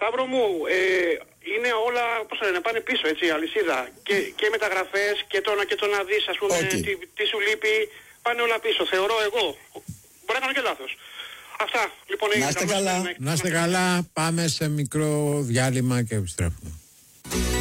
Σταύρο μου, είναι όλα, πώς θα λένε, πάνε πίσω, έτσι, αλυσίδα. Και μεταγραφές και το να δεις, ας πούμε, τι σου λείπει, πάνε όλα πίσω. Θεωρώ εγώ. Μπορεί να κάνω και λάθος. Αυτά, λοιπόν. Να είστε καλά. Να είστε καλά, πάμε σε μικρό διάλειμμα και επιστρέφουμε.